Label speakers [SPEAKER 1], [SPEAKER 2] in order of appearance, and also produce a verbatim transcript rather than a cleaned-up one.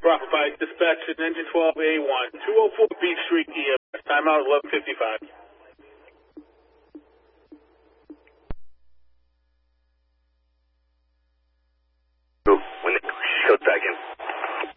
[SPEAKER 1] Bravo five, dispatch at engine twelve A one, two oh four Beach Street, E M S. Timeout eleven fifty-five.